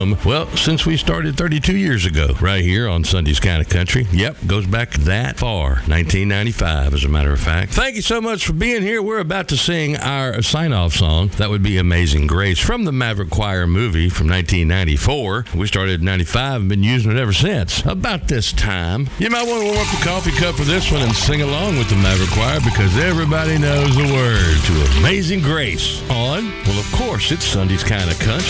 Well, since we started 32 years ago, right here on Sunday's Kind of Country. Yep, goes back that far, 1995, as a matter of fact. Thank you so much for being here. We're about to sing our sign-off song. That would be Amazing Grace from the Maverick Choir movie from 1994. We started in 95 and been using it ever since. About this time, you might want to warm up the coffee cup for this one and sing along with the Maverick Choir because everybody knows the word to Amazing Grace on, well, of course, it's Sunday's Kind of Country.